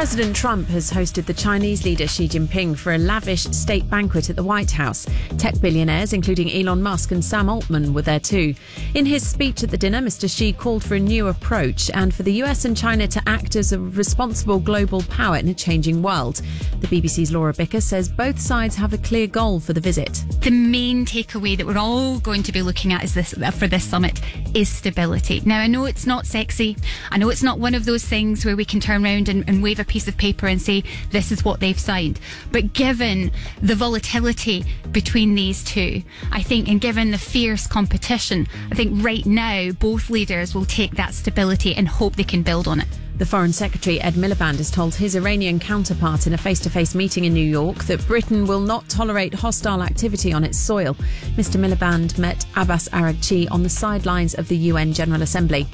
President Trump has hosted the Chinese leader Xi Jinping for a lavish state banquet at the White House. Tech billionaires, including Elon Musk and Sam Altman, were there too. In his speech at the dinner, Mr. Xi called for a new approach and for the US and China to act as a responsible global power in a changing world. The BBC's Laura Bicker says both sides have a clear goal for the visit. The main takeaway that we're all going to be looking at for this summit is stability. Now, I know it's not sexy. I know it's not one of those things where we can turn around and wave a piece of paper and say this is what they've signed. But given the volatility between these two, I think, and given the fierce competition, I think right now both leaders will take that stability and hope they can build on it. The Foreign Secretary Ed Miliband has told his Iranian counterpart in a face-to-face meeting in New York that Britain will not tolerate hostile activity on its soil. Mr. Miliband met Abbas Araghchi on the sidelines of the UN General Assembly.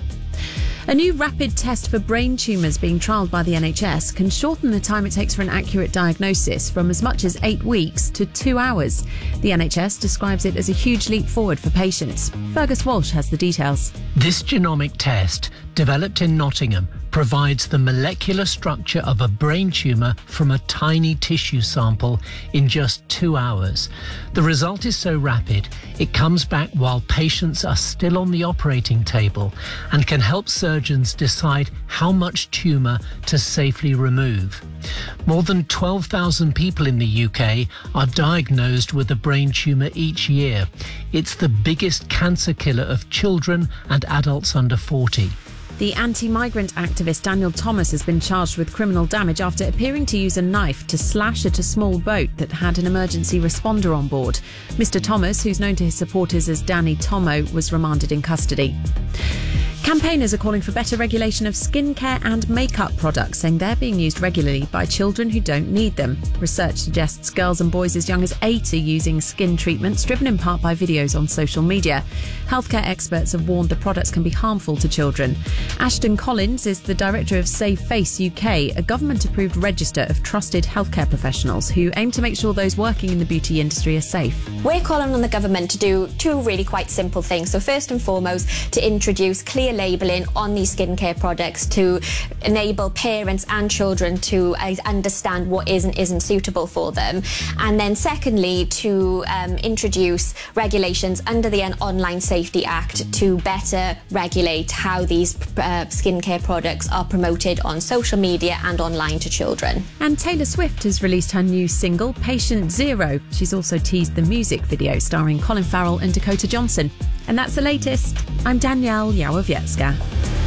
A new rapid test for brain tumours being trialled by the NHS can shorten the time it takes for an accurate diagnosis from as much as 8 weeks to 2 hours. The NHS describes it as a huge leap forward for patients. Fergus Walsh has the details. This genomic test, developed in Nottingham, provides the molecular structure of a brain tumour from a tiny tissue sample in just 2 hours. The result is so rapid, it comes back while patients are still on the operating table and can help surgeons decide how much tumour to safely remove. More than 12,000 people in the UK are diagnosed with a brain tumour each year. It's the biggest cancer killer of children and adults under 40. The anti-migrant activist Daniel Thomas has been charged with criminal damage after appearing to use a knife to slash at a small boat that had an emergency responder on board. Mr. Thomas, who's known to his supporters as Danny Tomo, was remanded in custody. Campaigners are calling for better regulation of skincare and makeup products, saying they're being used regularly by children who don't need them. Research suggests girls and boys as young as 8 are using skin treatments, driven in part by videos on social media. Healthcare experts have warned the products can be harmful to children. Ashton Collins is the director of Save Face UK, a government-approved register of trusted healthcare professionals who aim to make sure those working in the beauty industry are safe. We're calling on the government to do two really quite simple things. So first and foremost, to introduce clear labelling on these skincare products to enable parents and children to understand what is and isn't suitable for them. And then secondly, to introduce regulations under the Online Safety Act to better regulate how these skincare products are promoted on social media and online to children. And Taylor Swift has released her new single, Patient Zero. She's also teased the music video starring Colin Farrell and Dakota Johnson. And that's the latest. I'm Danielle Yawowiecka.